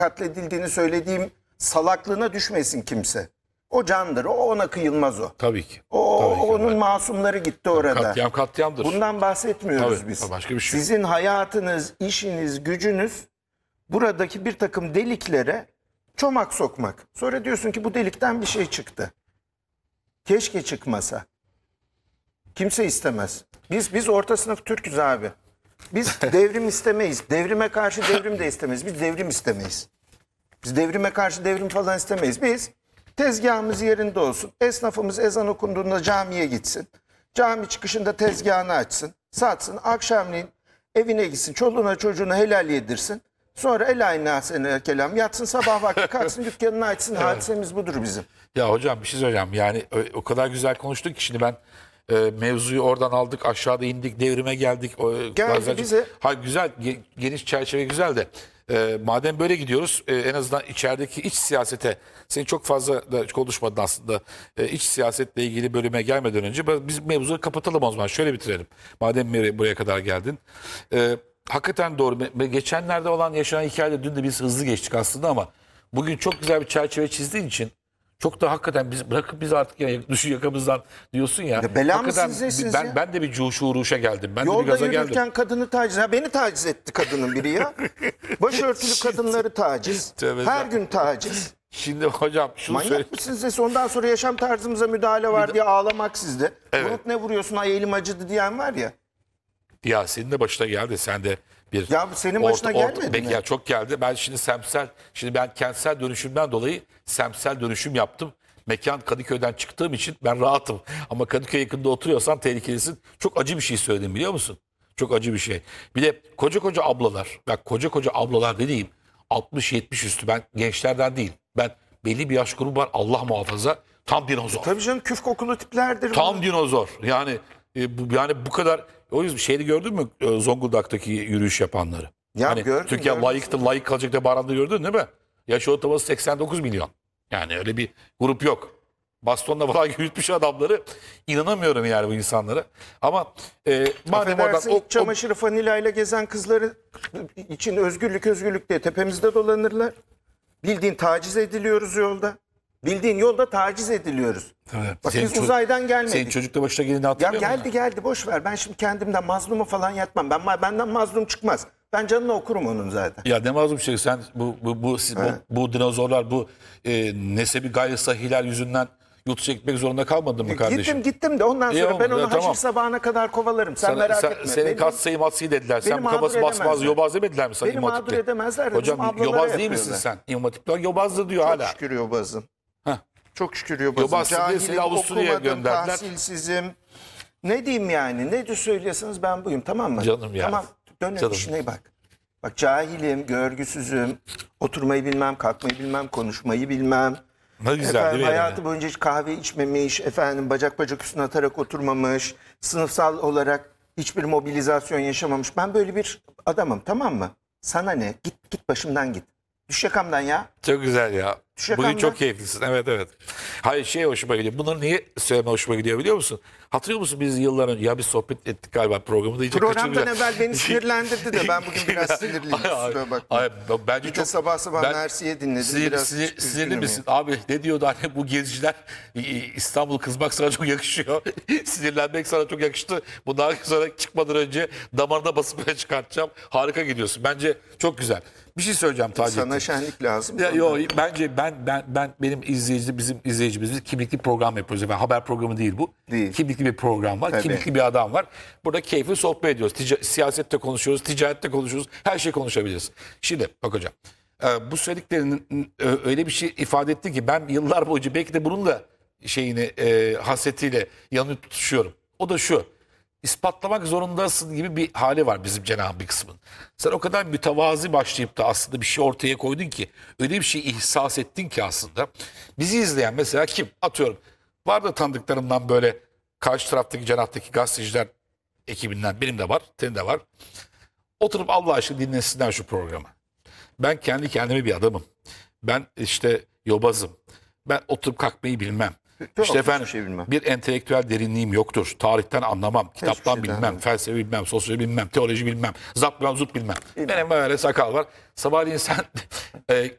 katledildiğini söylediğim salaklığına düşmesin kimse. O candır. O ona kıyılmaz o. Tabii ki. O Tabii ki. onun masumları gitti orada. Katliam katliamdır. Bundan bahsetmiyoruz Tabii, biz. başka bir şey. Sizin hayatınız, işiniz, gücünüz buradaki bir takım deliklere çomak sokmak. Sonra diyorsun ki bu delikten bir şey çıktı. Keşke çıkmasa. Kimse istemez. Biz orta sınıf Türk'üz abi. Biz devrim istemeyiz. Devrime karşı devrim de istemeyiz. Biz devrim istemeyiz. Biz devrime karşı devrim falan istemeyiz. Biz tezgahımız yerinde olsun. Esnafımız ezan okunduğunda camiye gitsin. Cami çıkışında tezgahını açsın. Satsın. Akşamleyin evine gitsin. Çoluğuna çocuğuna helal yedirsin. Sonra el aynı sene kelam yatsın, sabah vakti kalksın dükkanını açsın. Hadisemiz budur bizim. Ya hocam bir şey söyleyeceğim. Yani o kadar güzel konuştuk ki şimdi ben mevzuyu oradan aldık, aşağıda indik, devrime geldik. Geldi bize. Ha, güzel, geniş çerçeve güzel de madem böyle gidiyoruz en azından içerideki iç siyasete, senin çok fazla da konuşmadın aslında, iç siyasetle ilgili bölüme gelmeden önce biz mevzuyu kapatalım o zaman. Şöyle bitirelim. Madem buraya kadar geldin. Hakikaten doğru. Geçenlerde olan yaşanan hikayede dün de biz hızlı geçtik aslında ama bugün çok güzel bir çerçeve çizdiğin için çok da hakikaten biz artık ya, düşün yakamızdan diyorsun ya. Bela Hakikaten mısınız siz ben, ya? ben de bir uğruşa geldim. Ben de bir Yolda gaza yürürken geldim. kadını taciz. Ha, beni taciz etti kadının biri ya. Başörtülü kadınları taciz. Tövbe Her gün taciz. Şimdi hocam şunu söyle. Manyak mısınız siz? Ondan sonra yaşam tarzımıza müdahale var diye ağlamak sizde. Evet. Vurup ne vuruyorsun? Ay elim acıdı diyen var ya. Ya senin de başına geldi. Sen de bir Ya bu senin başına gelmedi mi? Ya çok geldi. Ben şimdi ben kentsel dönüşümden dolayı semtsel dönüşüm yaptım. Mekan Kadıköy'den çıktığım için ben rahatım. Ama Kadıköy yakında oturuyorsan tehlikelisin. Çok acı bir şey söyledim biliyor musun? Çok acı bir şey. Bir de koca ablalar. Bak koca ablalar dediğim 60-70 üstü. Ben gençlerden değil. Ben belli bir yaş grubu var Allah muhafaza. Tam dinozor. Tabii canım küf kokulu tiplerdir. Tam dinozor. Yani bu kadar. O yüzden şeyi gördün mü Zonguldak'taki yürüyüş yapanları? Ya hani gördüm, Türkiye gördüm. layık kalacak diye bağırandığını gördün değil mi? Yaş ortalaması 89 milyon. Yani öyle bir grup yok. Bastonla falan yürütmüş adamları. İnanamıyorum yani bu insanlara. Ama madem oradan Affedersin, çamaşırı fanilayla gezen kızları için özgürlük diye tepemizde dolanırlar. Bildiğin taciz ediliyoruz yolda. Bildiğin yolda taciz ediliyoruz. Evet. Bak Senin biz uzaydan gelmedik. Senin çocukla başına geleni Ya hatırlıyor musun? geldi boş ver. Ben şimdi kendimden mazlumu falan yatmam. Benden mazlum çıkmaz. Ben canını okurum onun zaten. Ya ne mazlum şey sen bu dinozorlar bu nesebi gayri sahiler yüzünden yurt çekmek zorunda kalmadın mı kardeşim? Gittim de ondan sonra ben onu tamam. haşir sabahına kadar kovalarım. Sen merak etme. Senin katsayı matsayı dediler. Sen bu mağdur kafası basmaz edemezler. yobaz demediler mi sana Beni İmam mağdur Hatip'te? edemezler de Hocam bizim ablalara yobaz değil misin yapıyorlar. sen? İmam Hatip'te yobazdır diyor hala. Çok şükür yobazım. Heh. Çok şükür yobazım. Yobazsın diye seni Cahilim, Avusturya'ya okumadım, gönderdiler. tahsilsizim. Ne diyeyim yani? Ne söylüyorsanız ben buyum, tamam mı? Canım ya. Tamam, dön Canım. işine bak. Bak cahilim, görgüsüzüm, oturmayı bilmem, kalkmayı bilmem, konuşmayı bilmem. Ne güzel değil mi? Hayatı boyunca hiç kahve içmemiş, bacak üstüne atarak oturmamış, sınıfsal olarak hiçbir mobilizasyon yaşamamış. Ben böyle bir adamım, tamam mı? Sana ne? Git başımdan git. Düş yakamdan ya. Çok güzel ya. Düşe Bugün kalma. çok keyiflisin. Evet. Hayır hoşuma gidiyor. Bunları niye söyleme hoşuma gidiyor biliyor musun? Hatırlıyor musun biz yıllar önce ya biz sohbet ettik galiba programda. Programdan evvel beni sinirlendirdi de ben bugün biraz sinirliyim. Kusura bakma. Bence Bir de çok sabah Mersiye dinledim. Biraz sinirli üzgünüm misin? ya. Abi ne diyordu hani bu geziciler İstanbul kızmak sana çok yakışıyor. Sinirlenmek sana çok yakıştı. Bundan sonra çıkmadan önce damarına basıp böyle çıkartacağım. Harika gidiyorsun. Bence çok güzel. Bir şey söyleyeceğim Taceddin. Sana şenlik lazım. Bence benim bizim izleyicimiz biz kimlikli program yapıyoruz. Yani haber programı değil bu. Değil. Kimlikli bir program var. Tabii. Kimlikli bir adam var. Burada keyifli sohbet ediyoruz. Siyasette konuşuyoruz, ticarette konuşuyoruz. Her şey konuşabiliriz. Şimdi bak hocam. Bu söylediklerinin öyle bir şey ifade etti ki ben yıllar boyunca belki de bunun da hasretiyle yanını tutuşuyorum. O da şu. İspatlamak zorundasın gibi bir hali var bizim cenahın bir kısmın. Sen o kadar mütevazi başlayıp da aslında bir şey ortaya koydun ki öyle bir şey ihsas ettin ki aslında. Bizi izleyen mesela kim? Atıyorum. Var da tanıdıklarımdan böyle karşı taraftaki cenahtaki gazeteciler ekibinden benim de var, senin de var. Oturup Allah aşkına dinlesinler şu programı. Ben kendi kendime bir adamım. Ben yobazım. Ben oturup kalkmayı bilmem. İşte efendim hiçbir şey bilmem. bir entelektüel derinliğim yoktur. Tarihten anlamam, kitaptan şeyden bilmem, felsefe bilmem, sosyoloji bilmem, teoloji bilmem, zap bilmem, zut bilmem. Benim böyle sakal var. Sabahleyin sen